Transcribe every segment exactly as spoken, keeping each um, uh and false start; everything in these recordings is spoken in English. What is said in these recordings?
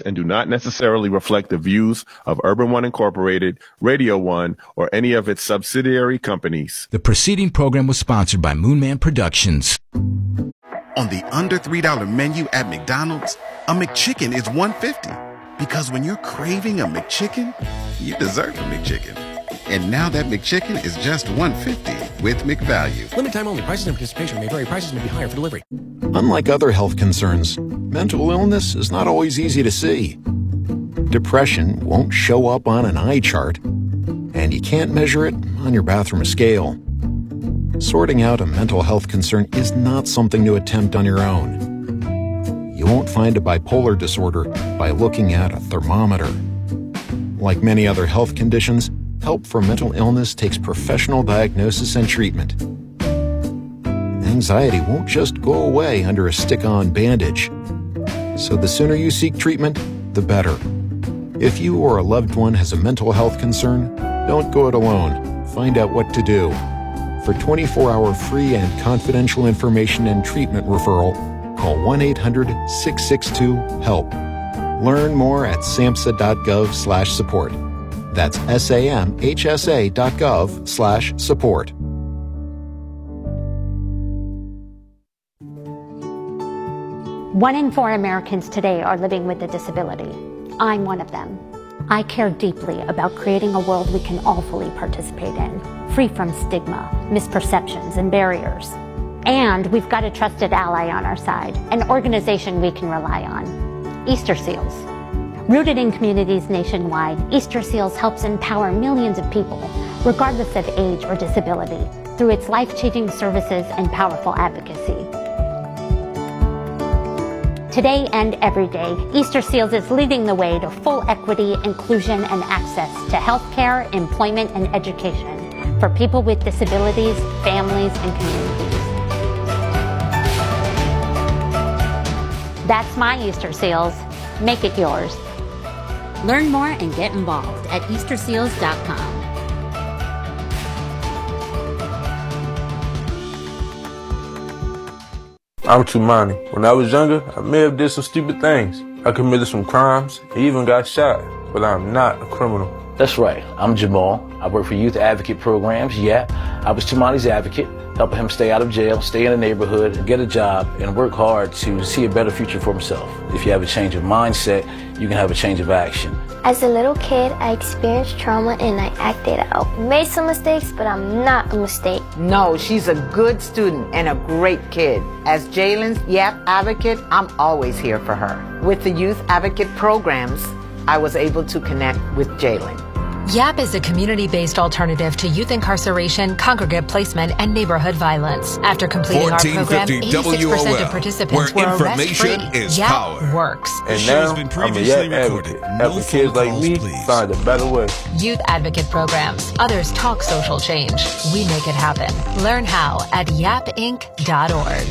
and do not necessarily reflect the views of Urban One Incorporated, Radio One, or any of its subsidiary companies. The preceding program was sponsored by Moonman Productions. On the under three dollar menu at McDonald's, a McChicken is one dollar fifty. Because when you're craving a McChicken, you deserve a McChicken. And now that McChicken is just one dollar fifty with McValue. Limited time only. Prices and participation may vary. Prices may be higher for delivery. Unlike other health concerns, mental illness is not always easy to see. Depression won't show up on an eye chart, and you can't measure it on your bathroom scale. Sorting out a mental health concern is not something to attempt on your own. You won't find a bipolar disorder by looking at a thermometer. Like many other health conditions, help for mental illness takes professional diagnosis and treatment. Anxiety won't just go away under a stick-on bandage. So the sooner you seek treatment, the better. If you or a loved one has a mental health concern, don't go it alone. Find out what to do. For twenty-four hour free and confidential information and treatment referral, call one eight hundred six six two HELP. Learn more at samhsa.gov slash support. That's S-A-M-H-S-A dot gov slash support. One in four Americans today are living with a disability. I'm one of them. I care deeply about creating a world we can all fully participate in, free from stigma, misperceptions, and barriers. And we've got a trusted ally on our side, an organization we can rely on, Easter Seals. Rooted in communities nationwide, Easter Seals helps empower millions of people, regardless of age or disability, through its life-changing services and powerful advocacy. Today and every day, Easter Seals is leading the way to full equity, inclusion, and access to healthcare, employment, and education for people with disabilities, families, and communities. That's my Easter Seals. Make it yours. Learn more and get involved at easter seals dot com. I'm Tumani. When I was younger, I may have did some stupid things. I committed some crimes, and even got shot, but I'm not a criminal. That's right. I'm Jamal. I work for Youth Advocate Programs. Yeah, I was Tumani's advocate, helping him stay out of jail, stay in the neighborhood, get a job, and work hard to see a better future for himself. If you have a change of mindset, you can have a change of action. As a little kid, I experienced trauma and I acted out. Made some mistakes, but I'm not a mistake. No, she's a good student and a great kid. As Jalen's Y A P advocate, I'm always here for her. With the Youth Advocate Programs, I was able to connect with Jalen. Y A P is a community-based alternative to youth incarceration, congregate placement, and neighborhood violence. After completing our program, eighty-six percent of participants were arrest-free. Is Y A P power. works. And now, I'm a Y A P advocate, helping kids like me find a better way. Youth Advocate Programs. Others talk social change. We make it happen. Learn how at yap inc dot org.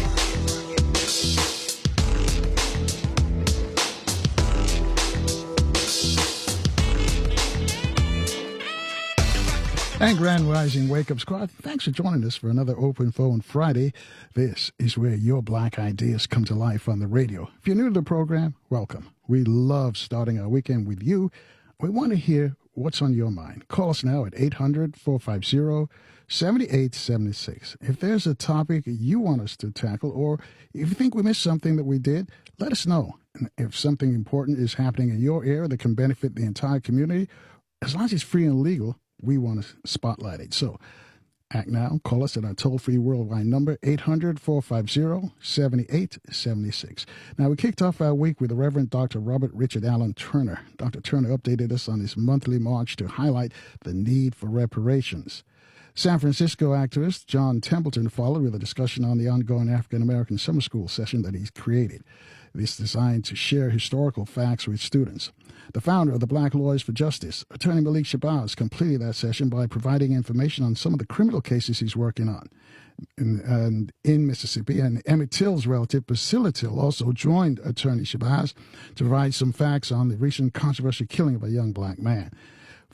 And Grand Rising Wake Up Squad, thanks for joining us for another Open Phone Friday. This is where your black ideas come to life on the radio. If you're new to the program, welcome. We love starting our weekend with you. We want to hear what's on your mind. Call us now at eight hundred, four five zero, seven eight seven six. If there's a topic you want us to tackle, or if you think we missed something that we did, let us know. And if something important is happening in your area that can benefit the entire community, as long as it's free and legal, we want to spotlight it. So act now. Call us at our toll-free worldwide number, eight hundred, four five zero, seven eight seven six. Now, we kicked off our week with the Reverend Doctor Robert Richard Allen Turner. Doctor Turner updated us on his monthly march to highlight the need for reparations. San Francisco activist John Templeton followed with a discussion on the ongoing African-American summer school session that he's created. This is designed to share historical facts with students. The founder of the Black Lawyers for Justice, Attorney Malik Shabazz, completed that session by providing information on some of the criminal cases he's working on in, and in Mississippi. And Emmett Till's relative, Priscilla Till, also joined Attorney Shabazz to provide some facts on the recent controversial killing of a young black man.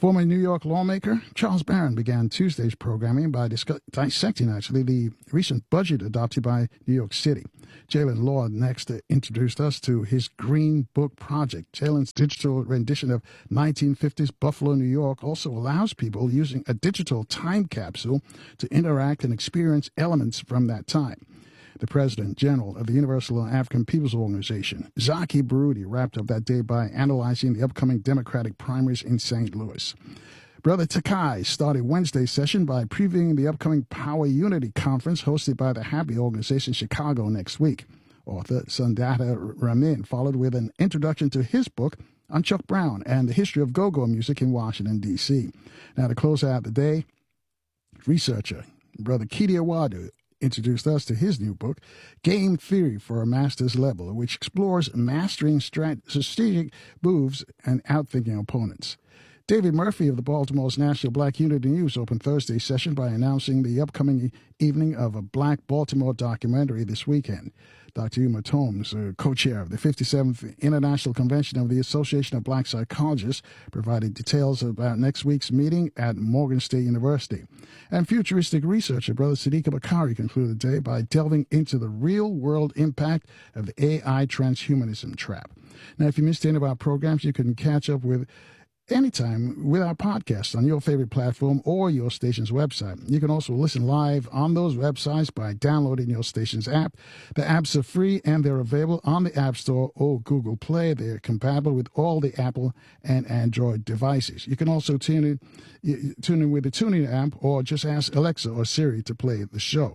Former New York lawmaker Charles Barron began Tuesday's programming by discuss- dissecting, actually, the recent budget adopted by New York City. Jalen Lord next uh, introduced us to his Green Book project. Jalen's digital rendition of nineteen fifties Buffalo, New York also allows people using a digital time capsule to interact and experience elements from that time. The President General of the Universal African Peoples Organization, Zaki Baruti, wrapped up that day by analyzing the upcoming Democratic primaries in Saint Louis. Brother Takai started Wednesday's session by previewing the upcoming Power Unity Conference hosted by the Happy Organization in Chicago next week. Author Sandata Ramin followed with an introduction to his book on Chuck Brown and the history of go-go music in Washington, D C Now, to close out the day, researcher Brother Kidi Awadu introduced us to his new book, Game Theory for a Master's Level, which explores mastering strat- strategic moves and outthinking opponents. David Murphy of the Baltimore's National Black Unity News opened Thursday's session by announcing the upcoming evening of a Black Baltimore documentary this weekend. Doctor Uma Tomes, uh, co-chair of the fifty-seventh International Convention of the Association of Black Psychologists, provided details about next week's meeting at Morgan State University. And futuristic researcher Brother Sadiq Bakari concluded the day by delving into the real-world impact of the A I transhumanism trap. Now, if you missed any of our programs, you can catch up with anytime with our podcast on your favorite platform or your station's website. You can also listen live on those websites by downloading your station's app. The apps are free and they're available on the App Store or Google Play. They're compatible with all the Apple and Android devices. You can also tune in, tune in with the TuneIn app or just ask Alexa or Siri to play the show.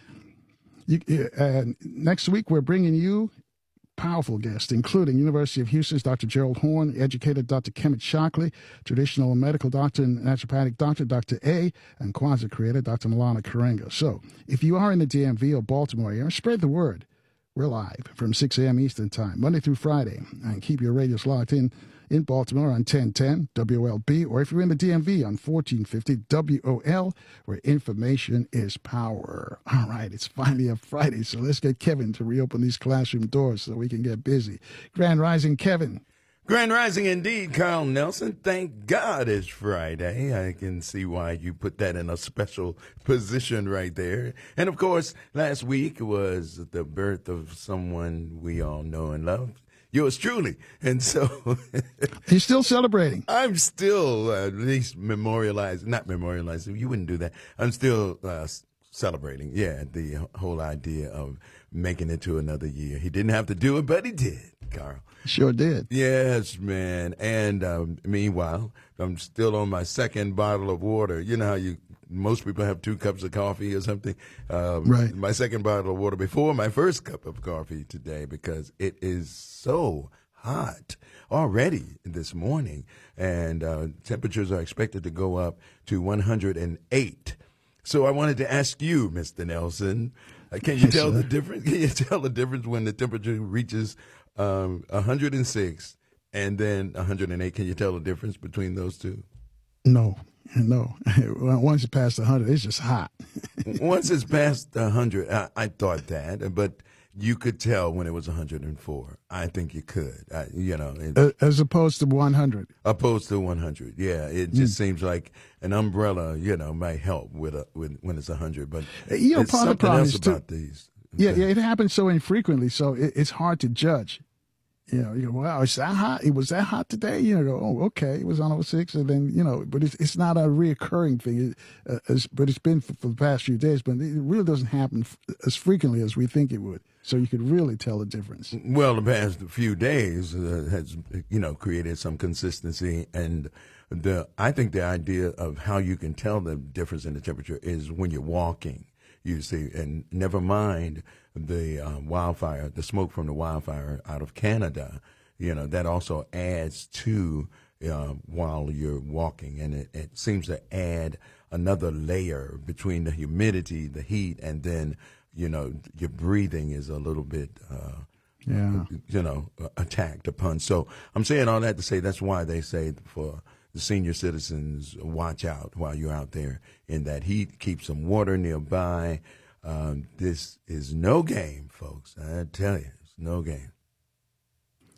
You, uh, next week, we're bringing you powerful guests, including University of Houston's Doctor Gerald Horn, educator Doctor Kemet Shockley, traditional medical doctor and naturopathic doctor Doctor A, and Kwanzaa creator Doctor Malana Karenga. So, if you are in the D M V or Baltimore area, spread the word. We're live from six a.m. Eastern Time, Monday through Friday, and keep your radios locked in in Baltimore on ten ten W O L B, or if you're in the D M V on fourteen fifty W O L, where information is power. All right, it's finally a Friday, so let's get Kevin to reopen these classroom doors so we can get busy. Grand Rising, Kevin. Grand Rising indeed, Carl Nelson. Thank God it's Friday. I can see why you put that in a special position right there. And, of course, last week was the birth of someone we all know and love. Yours truly. And so he's still celebrating. I'm still uh, at least memorializing, not memorializing, you wouldn't do that. I'm still uh, celebrating. Yeah, the whole idea of making it to another year. He didn't have to do it, but he did, Carl. Sure did. Yes, man. And um, meanwhile, I'm still on my second bottle of water. You know how you most people have two cups of coffee or something. Um, right. My second bottle of water before my first cup of coffee today because it is so hot already this morning. And uh, temperatures are expected to go up to one hundred eight. So I wanted to ask you, Mister Nelson, uh, can you yes, tell sir. the difference? Can you tell the difference when the temperature reaches um, one hundred six and then one hundred eight? Can you tell the difference between those two? No. No. Once it's past one hundred, it's just hot. Once it's past one hundred, I, I thought that, but you could tell when it was one hundred four. I think you could, I, you know. It, As opposed to one hundred. Opposed to one hundred, yeah. It just mm. seems like an umbrella, you know, might help with, a, with when it's one hundred. But you know, there's part of the something problem else is about too, these. Yeah, yeah, it happens so infrequently, so it, it's hard to judge. You know, you go, wow, it's that hot? It was that hot today? You know, oh, okay, it was on oh six, and then, you know, but it's it's not a reoccurring thing. It, uh, it's, but it's been for, for the past few days, but it really doesn't happen f- as frequently as we think it would. So you could really tell the difference. Well, the past few days uh, has, you know, created some consistency, and the I think the idea of how you can tell the difference in the temperature is when you're walking. You see, and never mind the uh, wildfire, the smoke from the wildfire out of Canada, you know, that also adds to uh, while you're walking. And it, it seems to add another layer between the humidity, the heat, and then, you know, your breathing is a little bit, uh, yeah. you know, attacked upon. So I'm saying all that to say that's why they say for the senior citizens, watch out while you're out there in that heat. Keep some water nearby. Um, this is no game, folks. I tell you, it's no game.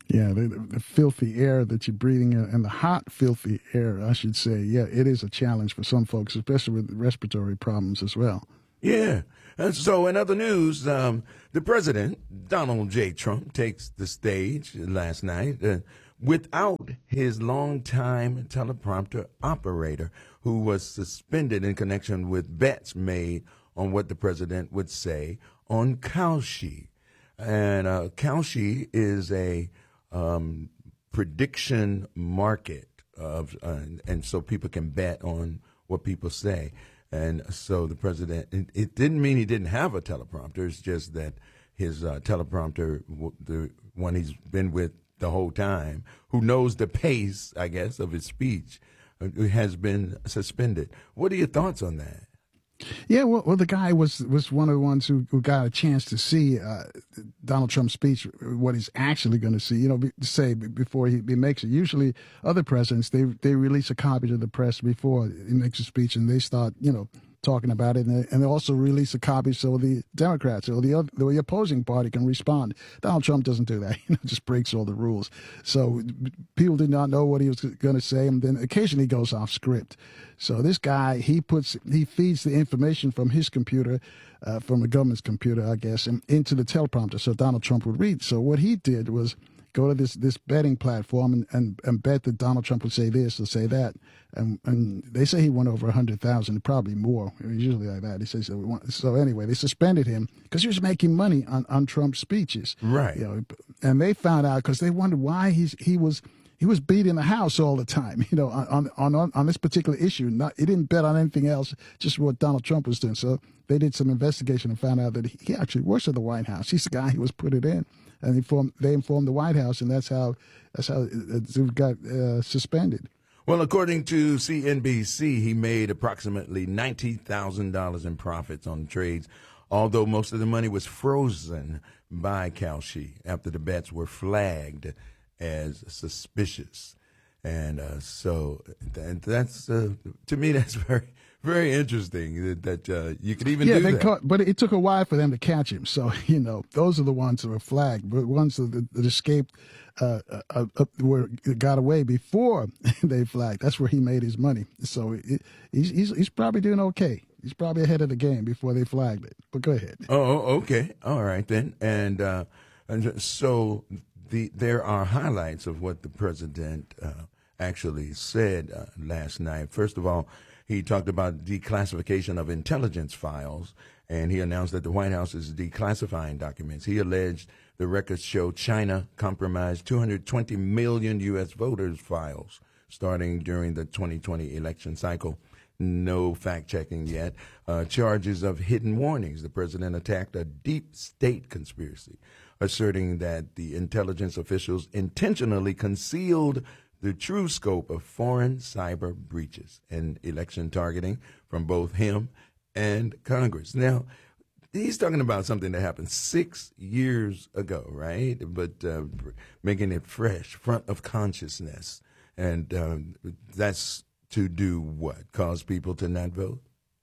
Yeah, the, the filthy air that you're breathing and the hot, filthy air, I should say. Yeah, it is a challenge for some folks, especially with respiratory problems as well. Yeah. And so in other news, um, the president, Donald J. Trump, takes the stage last night uh, without his longtime teleprompter operator, who was suspended in connection with bets made on what the president would say on Kalshi. And uh, Kalshi is a um, prediction market, of, uh, and so people can bet on what people say. And so the president, it, it didn't mean he didn't have a teleprompter. It's just that his uh, teleprompter, the one he's been with the whole time, who knows the pace, I guess, of his speech, uh, has been suspended. What are your thoughts on that? Yeah, well, well, the guy was was one of the ones who, who got a chance to see uh, Donald Trump's speech, what he's actually going to see, you know, be, say before he, he makes it. Usually other presidents, they they release a copy to the press before he makes a speech, and they start, you know, talking about it, and they, and they also release a copy so the Democrats or the other, the opposing party can respond. Donald Trump doesn't do that. He just breaks all the rules. So people did not know what he was going to say, and then occasionally he goes off script. So this guy, he puts, he feeds the information from his computer, uh, from the government's computer, I guess, and into the teleprompter so Donald Trump would read. So what he did was go to this, this betting platform and, and, and bet that Donald Trump would say this or say that. And, and they say he won over one hundred thousand, probably more. Usually like that. He says, so, we want, so anyway, they suspended him because he was making money on, on Trump's speeches. Right. You know, and they found out because they wondered why he's, he was, he was beating the house all the time, you know, on, on, on, on this particular issue. Not, he didn't bet on anything else, just what Donald Trump was doing. So they did some investigation and found out that he actually works at the White House. He's the guy who was put it in. And they informed, they informed the White House, and that's how that's how it, it got uh, suspended. Well, according to C N B C, he made approximately ninety thousand dollars in profits on trades, although most of the money was frozen by Kalshi after the bets were flagged as suspicious. And uh, so that, that's, uh, to me, that's very, very interesting that, that uh, you could even yeah, do they that. Caught, but it took a while for them to catch him. So, you know, those are the ones that were flagged. But ones that, that escaped, uh, uh, uh, were got away before they flagged. That's where he made his money. So it, he's, he's he's probably doing okay. He's probably ahead of the game before they flagged it. But go ahead. Oh, okay. All right, then. And, uh, and so the there are highlights of what the president uh, actually said uh, last night. First of all, he talked about declassification of intelligence files, and he announced that the White House is declassifying documents. He alleged the records show China compromised two hundred twenty million U S voters' files starting during the twenty twenty election cycle. No fact-checking yet. Uh, charges of hidden warnings. The president attacked a deep state conspiracy, asserting that the intelligence officials intentionally concealed the true scope of foreign cyber breaches and election targeting from both him and Congress. Now, he's talking about something that happened six years ago, right? But uh, making it fresh, front of consciousness. And um, that's to do what? Cause people to not vote?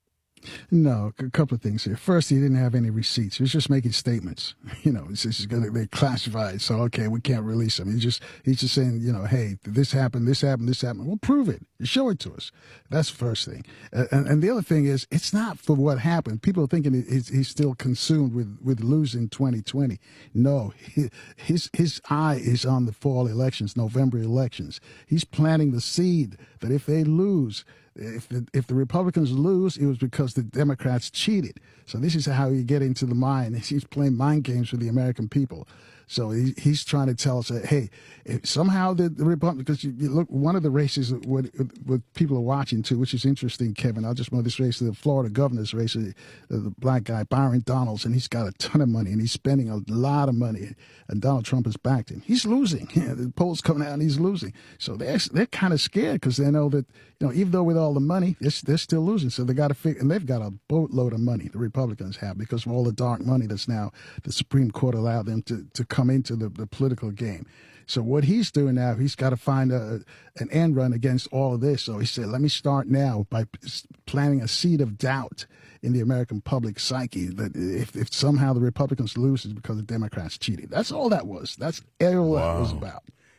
No, a couple of things here. First, he didn't have any receipts. He was just making statements. You know, it's just gonna, they're classified, so okay, we can't release them. He's just he's just saying, you know, hey, this happened, this happened, this happened. Well, prove it. Show it to us. That's the first thing. Uh, and, and the other thing is, it's not for what happened. People are thinking he's, he's still consumed with, with losing twenty twenty. No, he, his his eye is on the fall elections, November elections. He's planting the seed that if they lose, If the, if the Republicans lose, it was because the Democrats cheated. So this is how you get into the mind. He's playing mind games with the American people. So he, he's trying to tell us that, hey, if somehow the, the Republicans, because you, you look, one of the races what, what people are watching too, which is interesting, Kevin. I just know this race, the Florida governor's race, the, the black guy, Byron Donalds, and he's got a ton of money and he's spending a lot of money. And Donald Trump has backed him. He's losing. The polls coming out and he's losing. So they're, they're kind of scared because they know that, you know, even though with all the money, they're, they're still losing. So they got to figure, and they've got a boatload of money, the Republicans have, because of all the dark money that's now the Supreme Court allowed them to, to come into the, the political game. So what he's doing now, he's got to find a, an end run against all of this. So he said, let me start now by planting a seed of doubt in the American public psyche that if, if somehow the Republicans lose, it's because the Democrats cheated. That's all that was. That's all wow. that was about.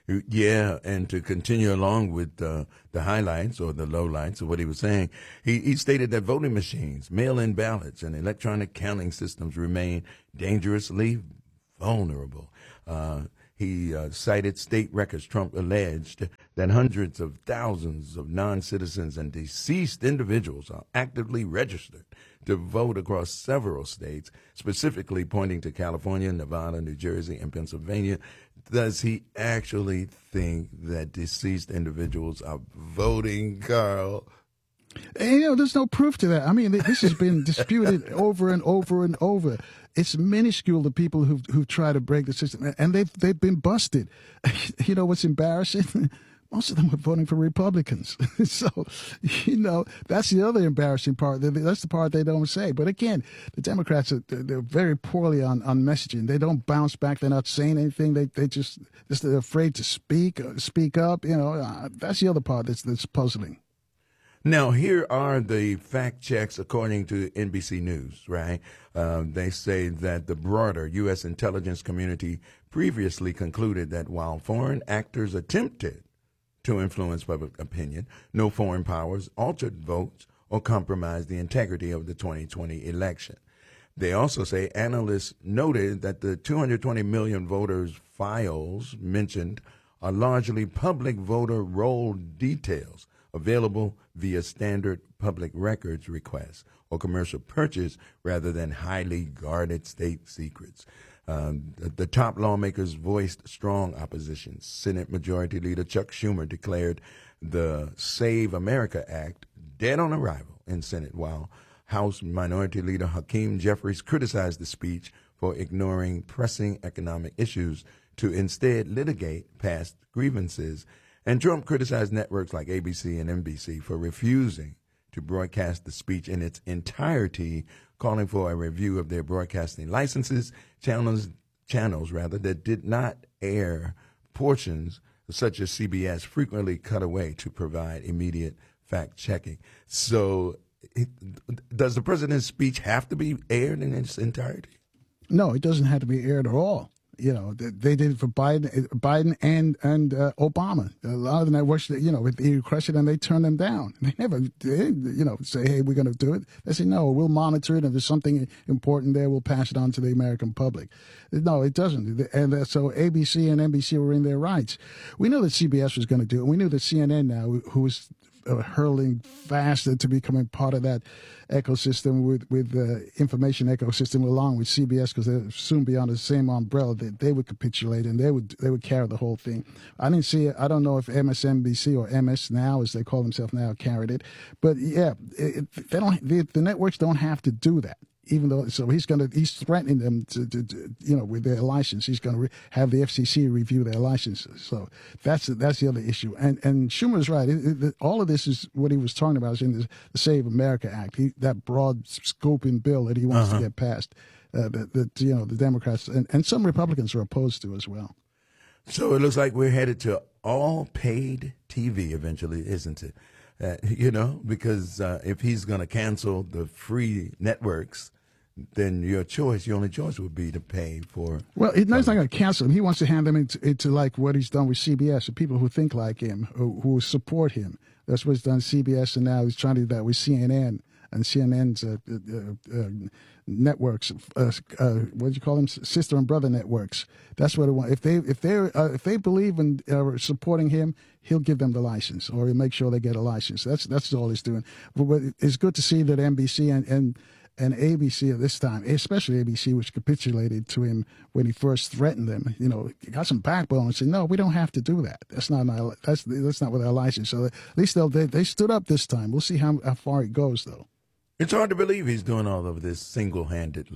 Yeah, and to continue along with uh, the highlights or the lowlights of what he was saying, he, he stated that voting machines, mail-in ballots, and electronic counting systems remain dangerously vulnerable. Uh, he uh, cited state records. Trump alleged that hundreds of thousands of non-citizens and deceased individuals are actively registered to vote across several states, specifically pointing to California, Nevada, New Jersey, and Pennsylvania. Does he actually think that deceased individuals are voting, Carl? And, you know, there's no proof to that. I mean, this has been disputed over and over and over. It's minuscule, the people who who try to break the system, and they've they've been busted. You know what's embarrassing? Most of them were voting for Republicans. So, you know, that's the other embarrassing part. That's the part they don't say. But again, the Democrats, are they're very poorly on, on messaging. They don't bounce back. They're not saying anything. They they just, just they're afraid to speak, speak up. You know, uh, that's the other part that's, that's puzzling. Now, here are the fact checks according to N B C News, right? Um, they say that the broader U S intelligence community previously concluded that while foreign actors attempted to influence public opinion, no foreign powers altered votes or compromised the integrity of the twenty twenty election. They also say analysts noted that the two hundred twenty million voters' files mentioned are largely public voter roll details available via standard public records requests or commercial purchase rather than highly guarded state secrets. Um, the, the top lawmakers voiced strong opposition. Senate Majority Leader Chuck Schumer declared the Save America Act dead on arrival in Senate, while House Minority Leader Hakeem Jeffries criticized the speech for ignoring pressing economic issues to instead litigate past grievances. And Trump criticized networks like A B C and N B C for refusing to broadcast the speech in its entirety, calling for a review of their broadcasting licenses, channels, channels rather, that did not air portions such as C B S frequently cut away to provide immediate fact-checking. So it, does the president's speech have to be aired in its entirety? No, it doesn't have to be aired at all. You know, they did it for Biden, Biden and and uh, Obama. A lot of the networks, you know, they requested and they turned them down. They never, did, you know, say, hey, we're going to do it. They say, no, we'll monitor it. If there's something important there, we'll pass it on to the American public. No, it doesn't. And so A B C and N B C were in their rights. We knew that C B S was going to do it. We knew that C N N now, who was Uh, hurling faster to becoming part of that ecosystem with with the uh, information ecosystem along with C B S, because they'll soon be under the same umbrella, that they would capitulate and they would they would carry the whole thing. I didn't see it. I don't know if M S N B C or M S Now, as they call themselves now, carried it. But yeah, it, they don't. The, the networks don't have to do that. Even though, so he's going to, he's threatening them to, to, to, you know, with their license. He's going to re- have the F C C review their licenses. So that's that's the other issue. And and Schumer's right. It, it, all of this is what he was talking about is in the, the Save America Act, he, that broad scoping bill that he wants uh-huh. to get passed. Uh, that, that you know the Democrats and, and some Republicans are opposed to as well. So it looks like we're headed to all paid T V eventually, isn't it? Uh, you know, because uh, if he's going to cancel the free networks, then your choice, your only choice would be to pay for. Well, he's not going to cancel them. He wants to hand them into, into like what he's done with C B S, the people who think like him, who, who support him. That's what he's done with C B S, and now he's trying to do that with C N N and C N N's uh, uh, uh, networks. Uh, uh, what do you call them? Sister and brother networks. That's what it wants. If they if they uh, if they believe in uh, supporting him, he'll give them the license, or he'll make sure they get a license. That's that's all he's doing. But it's good to see that N B C and and And A B C at this time, especially A B C, which capitulated to him when he first threatened them, you know, got some backbone and said, "No, we don't have to do that. That's not my. That's that's not with our license." So at least they'll, they they stood up this time. We'll see how how far it goes, though. It's hard to believe he's doing all of this single-handedly.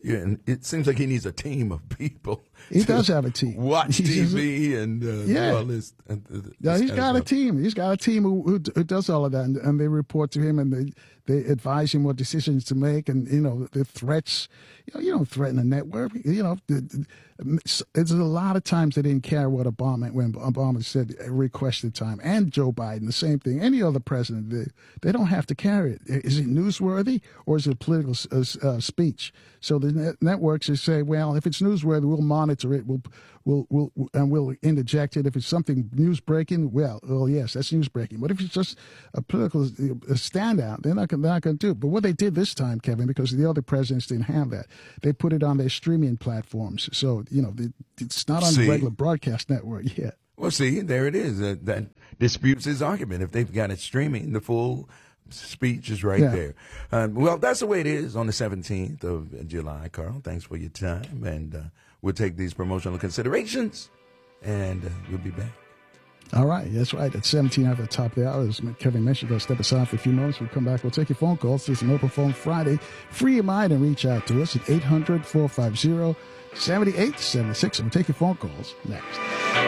Yeah, and it seems like he needs a team of people. He does have a team. Watch T V and uh, yeah. do all this. Uh, this yeah, he's got a team. He's got a team who, who, who does all of that, and, and they report to him and they they advise him what decisions to make, and you know the threats. You know, you don't threaten a network. You know, the, the, there's a lot of times they didn't care what Obama when Obama said requested time, and Joe Biden the same thing. Any other president, they, they don't have to carry it. Is it newsworthy or is it political uh, uh, speech? So the net networks just say, well, if it's newsworthy, we'll monitor it. We'll we'll we'll and we'll interject it. If it's something news breaking, well, well, yes, that's news breaking. But if it's just a political a standout, they're not they're not going to do it. But what they did this time, Kevin, because the other presidents didn't have that, they put it on their streaming platforms. So you know, it's not on see, the regular broadcast network yet. Well, see, there it is. Uh, that disputes his argument. If they've got it streaming, the full speech is right yeah. there. Um, well, that's the way it is on the seventeenth of July, Carl. Thanks for your time. And uh, we'll take these promotional considerations, and uh, we'll be back. All right. That's right. At seventeen at the top of the hour, as Kevin mentioned, I'll step aside for a few moments. We'll come back. We'll take your phone calls. This is an Open Phone Friday. Free your mind and reach out to us at eight hundred, four five zero, seven eight seven six. And we'll take your phone calls next.